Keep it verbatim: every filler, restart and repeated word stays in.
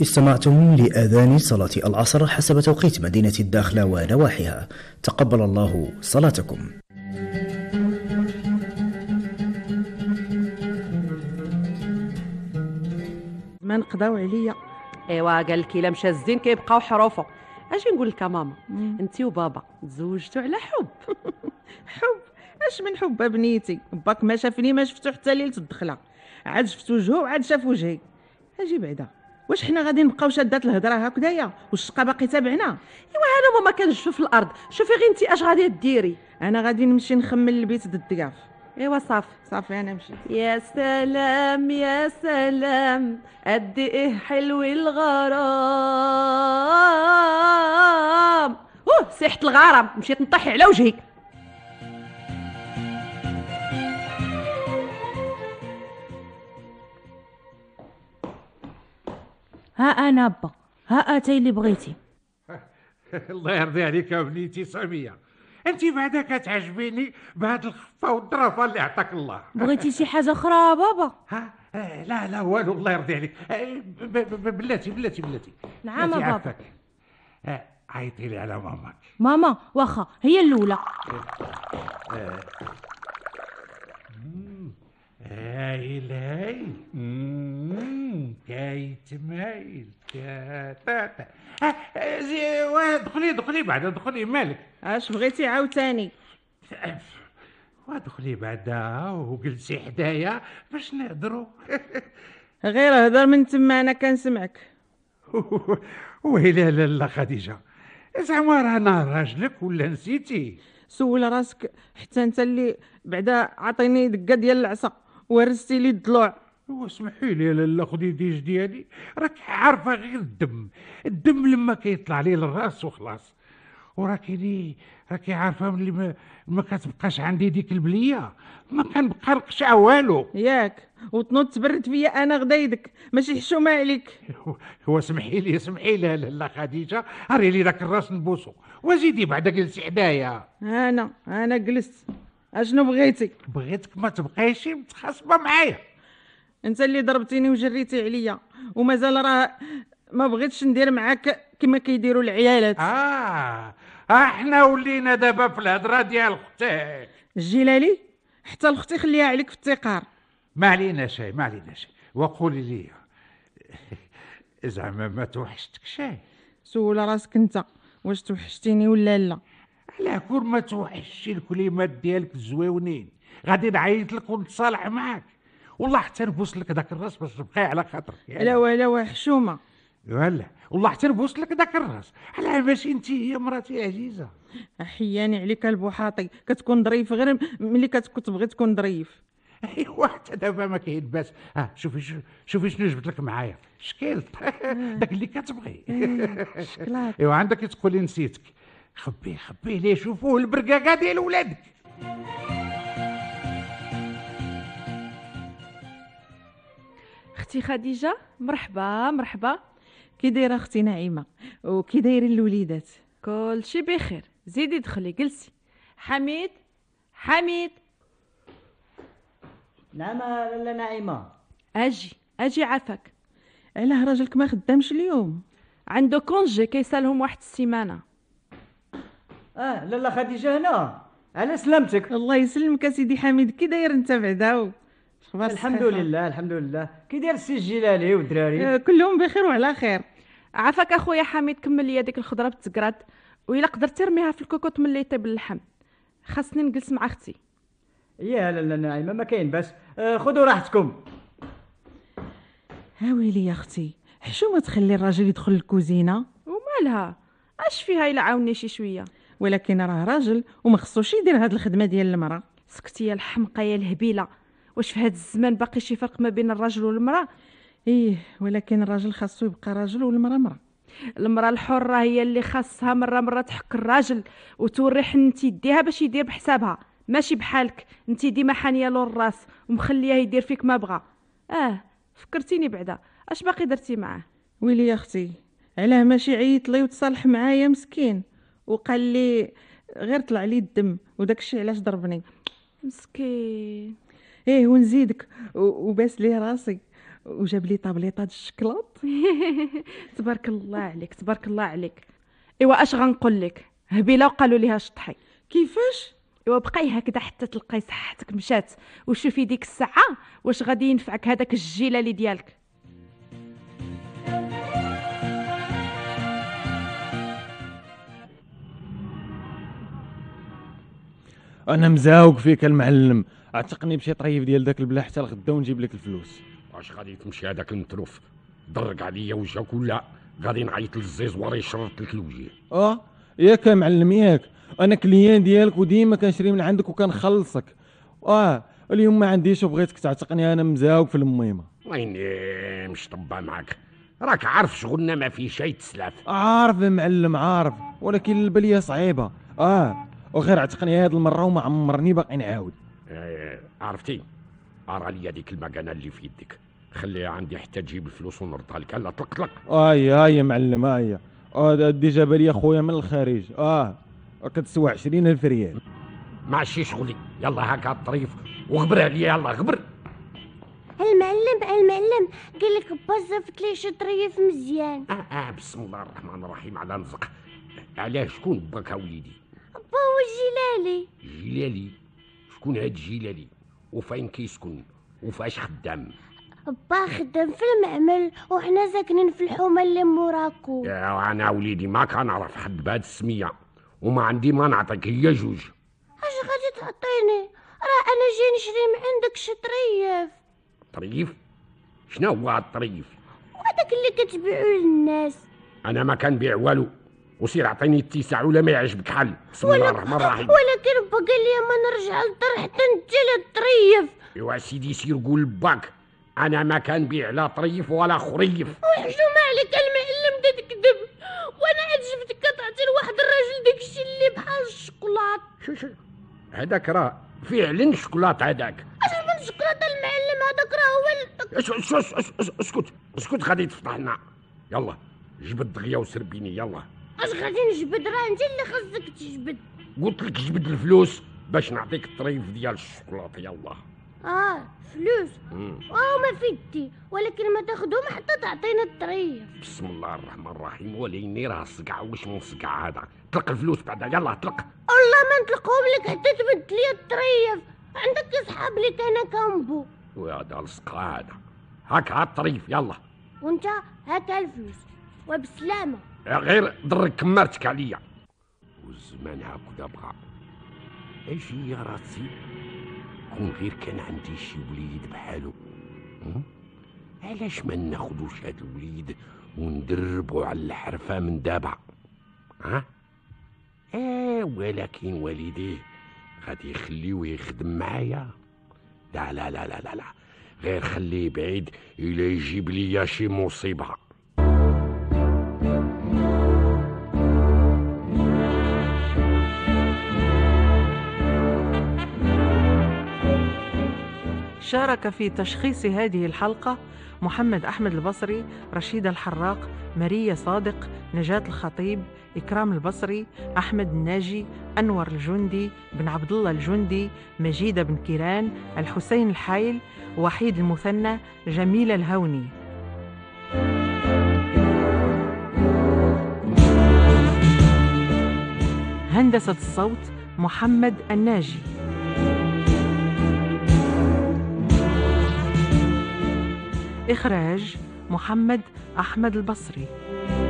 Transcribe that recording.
استمعتم لآذان صلاة العصر حسب توقيت مدينة الداخلة ونواحيها. تقبل الله صلاتكم. ما نقضاو عليا. ايوا قال لك الا مشى الزين كيبقاو حروفه. اجي نقول لك ماما، انت وبابا تزوجتوا على حب. حب؟ اش من حب بنيتي؟ باك ما شافني ما شفتو حتى ليله الدخله، عاد شفت وجهه وعاد شاف وجهي. اجي بعدا، واش حنا غادي نبقاو شادات الهضره هكذايا والشقه باقي تابعنا؟ ايوا انا ماما كنشوف في الارض، شوفي غير انت اش غادي ديري. انا غادي نمشي نخمم البيت د الضياف. ايوا صافي صافي انا مشيت. يا سلام يا سلام قد ايه حلو الغرام. اوه سيحة الغرام، مشيت نطيح على وجهي. ها انا با، ها اتي اللي بغيتي. الله يرضي عليك يا بنيتي ساميه، انت بعدا كتعجبيني بهاد الخفه والظرافه اللي عطاك الله. بغيتي شي حاجه اخرى بابا؟ ها آه لا لا والو الله يرضي عليك. آه بلاتي بلاتي بلاتي نعم بابا. آه عيطي لي على ماماك. ماما واخا هي الاولى. آه هايل هايل كيتمايل كتاتا. دخلي دخلي بعدا دخلي مالك. اش بغيتي عاوتاني؟ ودخلي بعدا وجلسي حدايا باش نهضروا. غير هضر من تما انا كنسمعك. ويلا لا خديجه، زعما رانا راجلك ولا نسيتي؟ سول راسك حتى انت اللي بعدا عطيني دقه ديال العصا ورستي لي الضلوع. واسمحي لي لالا خديتيش ديالي، راك عارفه غير الدم الدم لما كيطلع لي للراس وخلاص. وراكي لي راكي عارفه ملي ما, ما كتبقاش عندي ديك البليه ما كنبقى نقشع والو ياك، وتنوض تبرد فيا انا غدا يدك ماشي حشومه عليك. هو اسمحي لي اسمحي لي لالا خديجه، هري لي داك الراس نبوسو وزيدي بعدا جلسي حدايا. انا انا جلست. اشنو بغيتي؟ بغيتك ما تبقايش متخاصمه معايا. انت اللي ضربتيني وجريتي عليا ومازال راه ما بغيتش ندير معاك كما كيديروا العيالات. اه احنا ولينا دابا في الهضره ديال اختك الجلالي. حتى الاختي خليها عليك في التقار. ما علينا شيء ما علينا شيء. وقولي لي زعما ما توحشتك شيء؟ سول راسك انت واش توحشتيني ولا لا. على كل ما توحشش الكلمات ديالك الزويونين غادي نعيط لك ونتصالح معاك، والله حتى نبوس لك داك الراس باش تبقاي على خاطرك. لا ولا حشومه. ولا والله حتى نبوس لك داك الراس. علاه ماشي انت هي مراتي عزيزه؟ احياني عليك البوحاطي، كتكون ظريف غير ملي كتبغي تكون ظريف. ايوا حتى دابا ما كاين باس. ها شوفي شوفي شنو جبت لك معايا شكل داك اللي كتبغي. شكلاط. ايوا عندك تقولي نسيتك. خبيه خبيه ليه شوفوه البرقاقه ديال ولادك. اختي خديجه مرحبا مرحبا. كي دايره اختي نعيمه وكي دايرين الوليدات؟ كل شي بخير. زيدي دخلي جلسي. حميد حميد. نعم لاله نعيمه. اجي اجي عافاك. علاه راجلك ما خدامش اليوم؟ عنده كونجي كيسالهم واحد السيمانه. اه لاله خديجه هنا. على سلامتك. الله يسلمك سيدي حميد. كي داير انت بعدا؟ الحمد لله الحمد لله. كي داير السي الجلالي والدراري؟ آه كلهم بخير وعلى خير. عافاك اخويا حميد. كمل لي ديك الخضره بالتكراد، وإلا قدرت ترميها في الكوكوط ملي يطيب اللحم. خاصني نجلس مع اختي. يا لاله نعيمه ما كاين باس. آه خذوا راحتكم. ها ويلي يا اختي، حشومه تخلي الراجل يدخل الكوزينه. ومالها اش فيها الا عاوني شي شويه؟ ولكن راه راجل وما خصوش يدير هاد الخدمه ديال المراه. سكتي يا الحمقى يا الهبيله. واش في هاد الزمان باقي شي فرق ما بين الرجل والمراه؟ ايه ولكن الراجل خاصو يبقى راجل والمراه مراه. المراه الحره هي اللي خاصها مره مره تحك الراجل وتوري حنت يديها باش يدير بحسابها، ماشي بحالك انت ديما حانيه له الراس ومخليه يدير فيك ما بغى. اه فكرتيني بعدا. اش باقي درتي معاه؟ ويلي يا اختي، علاه ماشي عيط لي وتصالح معايا مسكين وقال لي غير طلع لي الدم وداك الشيء علاش ضربني. مسكين. ايه ونزيدك وباس ليه راسي وجاب لي طابليطه د الشكلاط. تبارك الله عليك تبارك الله عليك. ايوا اش غنقول لك، هبيله وقالوا ليها شطحي. كيفاش؟ ايوا بقاي هكذا حتى تلقاي صحتك مشات، وشوفي ديك الساعه واش غادي ينفعك هذاك الجيلالي ديالك. انا مزاوق فيك المعلم، اعتقني بشي طريف ديال داك البلا حتى الغدا ونجيب لك الفلوس. واش غادي تمشي هذاك المتروف درك عليا وجهك ولا غادي نعيط للزيزوار يشرط لك الوجه؟ اه ياك يا معلم ياك، انا كليان ديالك وديما كنشري من عندك وكنخلصك. اه اليوم ما عنديش وبغيتك تعتقني، انا مزاوق في الميمه. ويني مش طبع معك، راك عارف شغلنا ما فيه شي تسلاف. عارف يا معلم عارف، ولكن البليه صعيبه. اه وغير اعتقني هاد المره وما عمرني باقي نعاود. آه عرفتي، ارى لي هذيك المكانه اللي في يدك، خليها عندي حتى تجيب الفلوس ونردها لك. يلا طلق طلق. اي هاي يا معلم هاي. اه دي جابها لي خويا من الخارج، اه كتسوى عشرين الف ريال. ماشي شغلي، يلا هاك الطريف وغبر عليا، يلا غبر. المعلم المعلم قال لك با صيفط لي شي طريف مزيان. آه, اه بسم الله الرحمن الرحيم على نزق. علاه شكون باك وليدي؟ با هو جلالي. جلالي؟ شكون هاد جلالي؟ وفين كيسكن؟ وفاش خدام؟ با خدام في المعمل وحنا ساكنين في الحومه اللي موراكو. يا انا وليدي ما كنعرف حد بهاد السميه، وما عندي ما نعطيك هي جوج. اش غادي تعطيني؟ راه انا جاي نشري من عندك شي طريف. طريف؟ شنو هو هاد الطريف؟ وهذاك اللي كتبيعو للناس. انا ما كنبيع والو، وسير عطيني التيسع ولا ما يعجبك حل. بسم الله الرحمن الرحيم. ولكن با قال لي ما نرجع للدار حتى ندي الطريف. ايوا سيدي سير قول لباك انا ما كنبيع لا طريف ولا خريف. وحشوم عليك المعلم دا تكذب، وانا عاد شفتك كتعطي لواحد الراجل داكشي اللي بحال الشوكولات. شو شو هذاك راه فعلا شوكولات هذاك. اش من شوكولات المعلم هذاك راه هو. اسكت اسكت اسكت غادي تفتح لنا. يلا جبد دغيا وسربيني يلا. اش غادي نجبد؟ راه انت اللي خصك تجبد. قلت لك جبد الفلوس باش نعطيك الطريف ديال الشوكولات. يلا. اه فلوس؟ اه ما في يدي، ولكن ما تاخذهم حتى تعطينا الطريف. بسم الله الرحمن الرحيم. وليني راه صقع واش من صقع هذا. طلق الفلوس بعدا يلا طلق. والله ما نطلقهم لك حتى تبدل لي الطريف. عندك صحاب لك انا كامبو. وهذا الصقع هذا. هاك هاد الطريف يلا. وانت هاك الفلوس وبسلامه. غير ضرك كمرتك عليا. والزمان هكذا بغا. ايش هي راسي؟ كون غير كان عندي شي وليد بحالو، علاش ما ناخدوش هاد الوليد وندربو على الحرفه من دابا؟ ها؟ اه ولكن والديه غادي يخليوه يخدم معايا؟ لا لا لا لا لا لا، غير خليه بعيد الا يجيب ليا شي مصيبه. شارك في تشخيص هذه الحلقة محمد أحمد البصري، رشيد الحراق، ماريا صادق، نجاة الخطيب، إكرام البصري، أحمد الناجي، أنور الجندي، بن عبد الله الجندي، مجيدة بن كيران، الحسين الحايل، وحيد المثنى، جميلة الهوني. هندسة الصوت محمد الناجي. إخراج محمد أحمد البصري.